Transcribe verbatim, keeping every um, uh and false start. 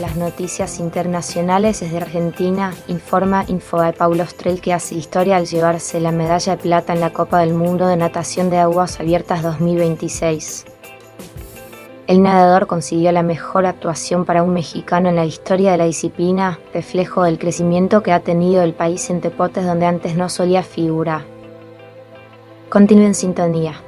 las noticias internacionales desde Argentina, informa Infobae Paulo Ostrel, que hace historia al llevarse la medalla de plata en la Copa del Mundo de Natación de Aguas Abiertas dos mil veintiséis. El nadador consiguió la mejor actuación para un mexicano en la historia de la disciplina, reflejo del crecimiento que ha tenido el país en deportes donde antes no solía figurar. Continúe en sintonía.